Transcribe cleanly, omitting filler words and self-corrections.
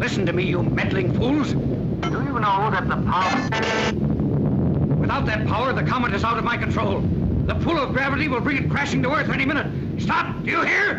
Listen to me, you meddling fools. Do you know that the power... Without that power, the comet is out of my control. The pull of gravity will bring it crashing to Earth any minute. Stop! Do you hear?